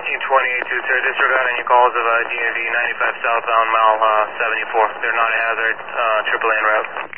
1428, sir. Disregarding your calls of DMV 95 southbound mile 74. They're not a hazard, AAA en route.